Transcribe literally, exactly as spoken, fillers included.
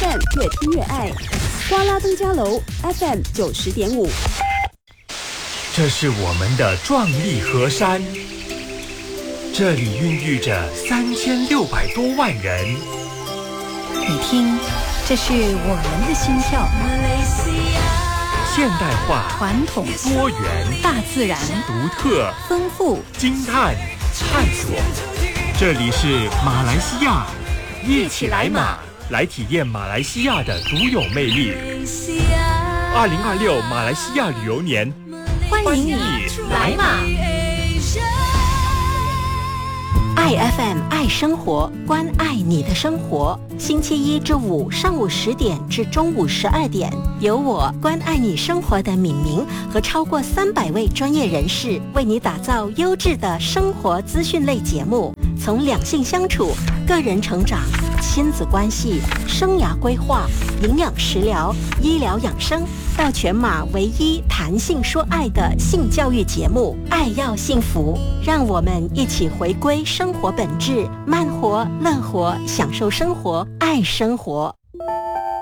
F M 越听越爱，瓜拉登嘉楼 F M 九十点五。 这是我们的壮丽河山，这里孕育着三千六百多万人。 你听，这是我们的心跳。 现代化、 传统、 多元、 大自然、 独特、 丰富、 惊叹、探索。这里是马来西亚，一起来马，来体验马来西亚的独有魅力。二零二六马来西亚旅游年， 欢迎你来马。爱 F M 爱生活，关爱你的生活。星期一至五上午十点至中午十二点，由我关爱你生活的敏明和超过三百位专业人士为你打造优质的生活资讯类节目，从两性相处、个人成长、亲子关系、生涯规划、营养食疗、医疗养生，到全马唯一谈性说爱的性教育节目《爱要幸福》，让我们一起回归生活本质，慢活、乐活，享受生活，爱生活。